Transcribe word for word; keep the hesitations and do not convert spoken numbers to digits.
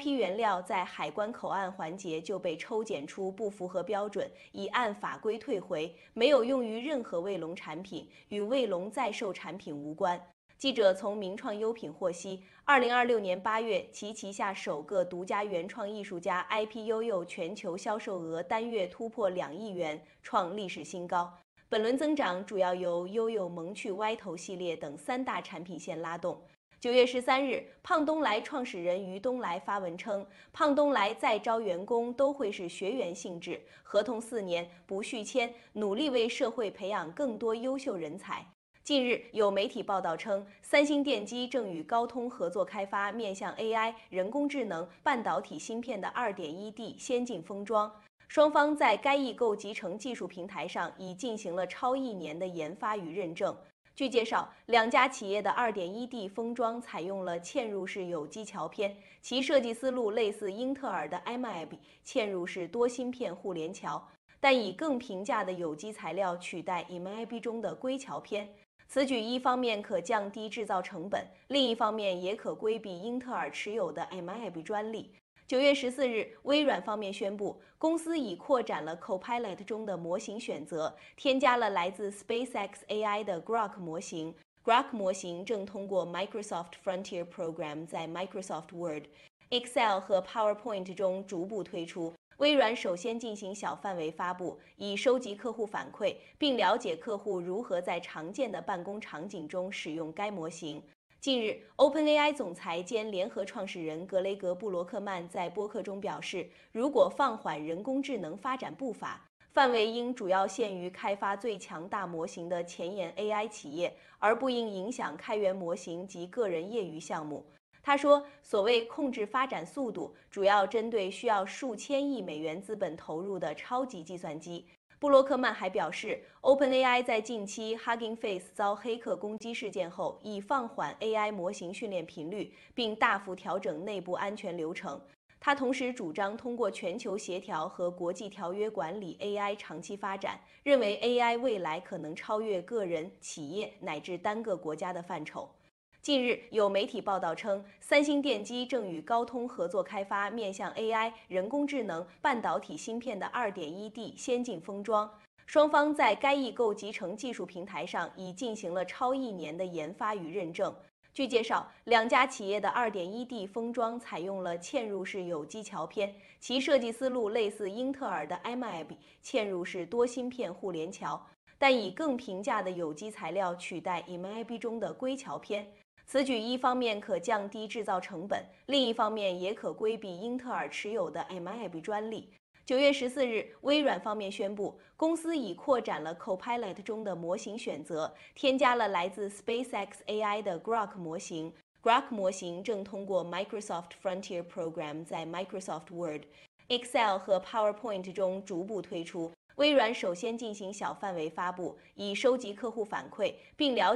批原料在海关口岸环节就被抽检出不符合标准，已按法规退回，没有用于任何卫龙产品，与卫龙在售产品无关。记者从名创优品获悉，二零二六年八月，其旗下首个独家原创艺术家 I P 悠悠全球销售额单月突破两亿元，创历史新高。本轮增长主要由悠悠萌趣歪头系列等三大产品线拉动。九月十三日，胖东来创始人于东来发文称，胖东来再招员工都会是学员性质，合同四年不续签，努力为社会培养更多优秀人才。近日，有媒体报道称，三星电机正与高通合作开发面向 A I、人工智能、半导体芯片的 二点一 D 先进封装。双方在该异构集成技术平台上已进行了超一年的研发与认证。据介绍，两家企业的 二点一 D 封装采用了嵌入式有机桥片，其设计思路类似英特尔的 M I B 嵌入式多芯片互联桥，但以更平价的有机材料取代 M I B 中的硅桥片。此举一方面可降低制造成本，另一方面也可规避英特尔持有的 M I B 专利。九月十四日，微软方面宣布，公司已扩展了 Copilot 中的模型选择，添加了来自 SpaceX A I 的 Grok 模型。Grok 模型正通过 Microsoft Frontier Program 在 Microsoft Word、Excel 和 PowerPoint 中逐步推出。微软首先进行小范围发布，以收集客户反馈，并了解客户如何在常见的办公场景中使用该模型。近日 ，OpenAI 总裁兼联合创始人格雷格·布罗克曼在播客中表示，如果放缓人工智能发展步伐，范围应主要限于开发最强大模型的前沿 A I 企业，而不应影响开源模型及个人业余项目。他说，所谓控制发展速度，主要针对需要数千亿美元资本投入的超级计算机。布洛克曼还表示 ，OpenAI 在近期 Hugging Face 遭黑客攻击事件后，已放缓 A I 模型训练频率，并大幅调整内部安全流程。他同时主张通过全球协调和国际条约管理 A I 长期发展，认为 A I 未来可能超越个人、企业乃至单个国家的范畴。近日，有媒体报道称，三星电机正与高通合作开发面向 A I、人工智能、半导体芯片的 二点一 D 先进封装。双方在该异构集成技术平台上已进行了超一年的研发与认证。据介绍，两家企业的 二点一 D 封装采用了嵌入式有机桥片，其设计思路类似英特尔的 M I B 嵌入式多芯片互联桥，但以更平价的有机材料取代 M I B 中的硅桥片。此举一方面可降低制造成本，另一方面也可规避英特尔持有的 M I B 专利。九月十四日，微软方面宣布，公司已扩展了 Copilot 中的模型选择，添加了来自 SpaceX A I 的 Grok 模型。Grok 模型正通过 Microsoft Frontier Program 在 Microsoft Word、Excel 和 PowerPoint 中逐步推出。微软首先进行小范围发布，以收集客户反馈，并了解